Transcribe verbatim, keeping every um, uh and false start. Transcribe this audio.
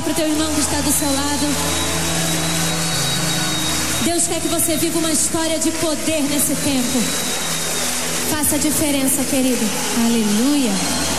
para o teu irmão que está do seu lado. Deus quer que você viva uma história de poder nesse tempo. Faça a diferença, querido. Aleluia.